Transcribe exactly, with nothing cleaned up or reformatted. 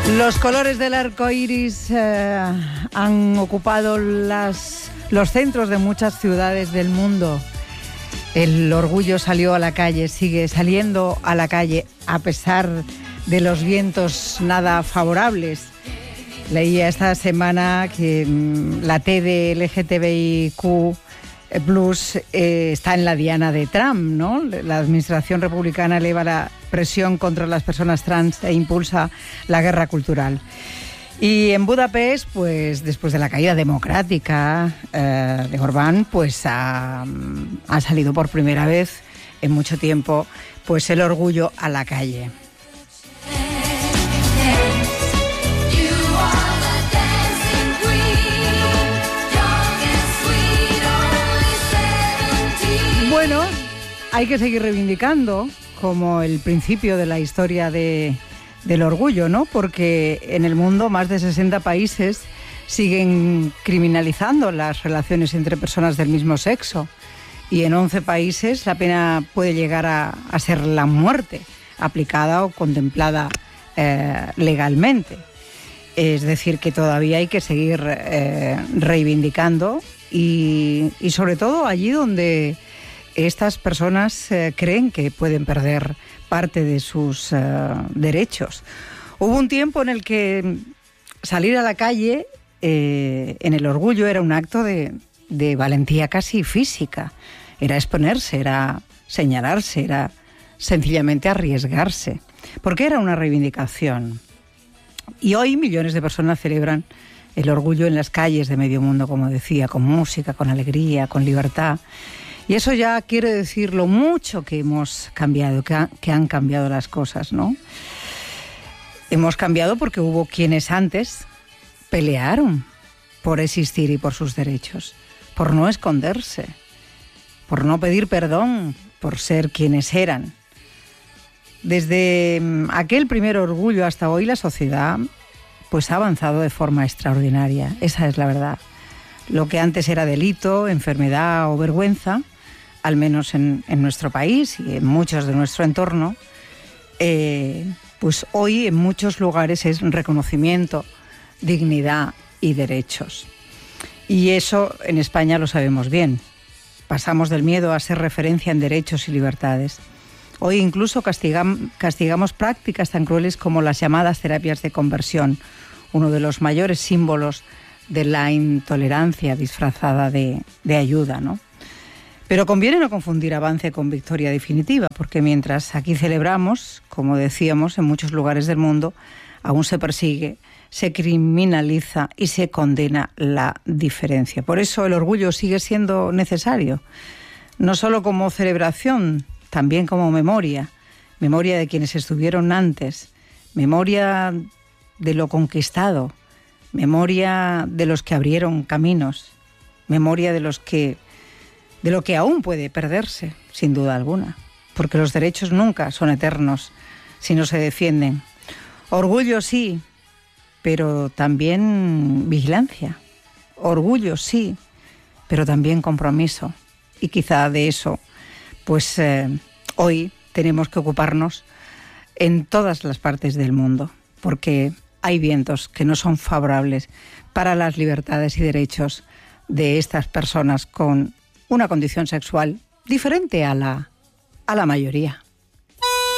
Los colores del arco iris eh, han ocupado las, los centros de muchas ciudades del mundo. El orgullo salió a la calle, sigue saliendo a la calle a pesar de los vientos nada favorables. Leía esta semana que mmm, la T de L G T B I Q plus eh, está en la diana de Trump, ¿no? La administración republicana eleva la presión contra las personas trans e impulsa la guerra cultural. Y en Budapest, pues después de la caída democrática eh, de Orbán, pues ha, ha salido por primera vez en mucho tiempo pues el orgullo a la calle. Bueno, hay que seguir reivindicando como el principio de la historia de, del orgullo, ¿no? Porque en el mundo más de sesenta países siguen criminalizando las relaciones entre personas del mismo sexo y en once países la pena puede llegar a, a ser la muerte, aplicada o contemplada eh, legalmente. Es decir, que todavía hay que seguir eh, reivindicando y, y sobre todo allí donde estas personas eh, creen que pueden perder parte de sus eh, derechos. Hubo un tiempo en el que salir a la calle eh, en el orgullo era un acto de, de valentía casi física. Era exponerse, era señalarse, era sencillamente arriesgarse, porque era una reivindicación. Y hoy millones de personas celebran el orgullo en las calles de medio mundo, como decía, con música, con alegría, con libertad. Y eso ya quiere decir lo mucho que hemos cambiado, que, ha, que han cambiado las cosas, ¿no? Hemos cambiado porque hubo quienes antes pelearon por existir y por sus derechos, por no esconderse, por no pedir perdón, por ser quienes eran. Desde aquel primer orgullo hasta hoy la sociedad pues ha avanzado de forma extraordinaria, esa es la verdad. Lo que antes era delito, enfermedad o vergüenza, al menos en, en nuestro país y en muchos de nuestro entorno, eh, pues hoy en muchos lugares es reconocimiento, dignidad y derechos. Y eso en España lo sabemos bien. Pasamos del miedo a ser referencia en derechos y libertades. Hoy incluso castigam, castigamos prácticas tan crueles como las llamadas terapias de conversión, uno de los mayores símbolos de la intolerancia disfrazada de, de ayuda, ¿no? Pero conviene no confundir avance con victoria definitiva, porque mientras aquí celebramos, como decíamos, en muchos lugares del mundo, aún se persigue, se criminaliza y se condena la diferencia. Por eso el orgullo sigue siendo necesario, no solo como celebración, también como memoria, memoria de quienes estuvieron antes, memoria de lo conquistado, memoria de los que abrieron caminos, memoria de los que de lo que aún puede perderse, sin duda alguna, porque los derechos nunca son eternos si no se defienden. Orgullo sí, pero también vigilancia. Orgullo sí, pero también compromiso. Y quizá de eso, pues eh, hoy tenemos que ocuparnos en todas las partes del mundo, porque hay vientos que no son favorables para las libertades y derechos de estas personas con una condición sexual diferente a la, a la mayoría.